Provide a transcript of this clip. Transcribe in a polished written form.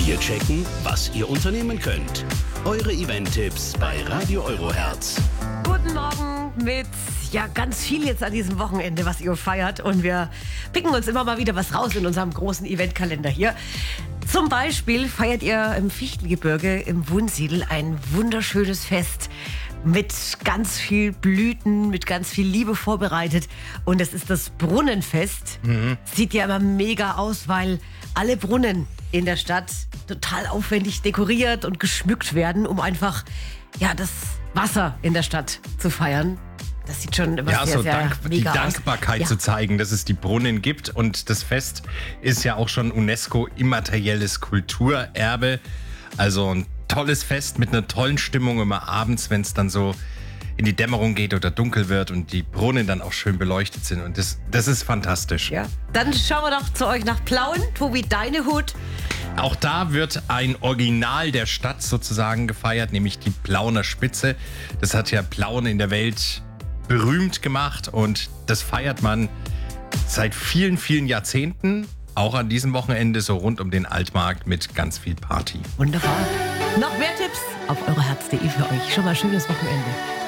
Wir checken, was ihr unternehmen könnt. Eure Event-Tipps bei Radio Eurohertz. Guten Morgen mit ganz viel jetzt an diesem Wochenende, was ihr feiert. Und wir picken uns immer mal wieder was raus in unserem großen Eventkalender hier. Zum Beispiel feiert ihr im Fichtelgebirge im Wunsiedel ein wunderschönes Fest mit ganz viel Blüten, mit ganz viel Liebe vorbereitet. Und es ist das Brunnenfest. Sieht ja immer mega aus, weil alle Brunnen in der Stadt total aufwendig dekoriert und geschmückt werden, um einfach das Wasser in der Stadt zu feiern. Das sieht schon immer sehr die mega Dankbarkeit aus. zu zeigen, dass es die Brunnen gibt. Und das Fest ist ja auch schon UNESCO-immaterielles Kulturerbe. Also ein tolles Fest mit einer tollen Stimmung immer abends, wenn es dann so in die Dämmerung geht oder dunkel wird und die Brunnen dann auch schön beleuchtet sind. Und das ist fantastisch. Ja. Dann schauen wir doch zu euch nach Plauen. Tobi, deine Hut. Auch da wird ein Original der Stadt sozusagen gefeiert, nämlich die Plauener Spitze. Das hat ja Plauen in der Welt berühmt gemacht und das feiert man seit vielen, vielen Jahrzehnten. Auch an diesem Wochenende so rund um den Altmarkt mit ganz viel Party. Wunderbar. Noch mehr Tipps auf euroherz.de für euch. Schon mal schönes Wochenende.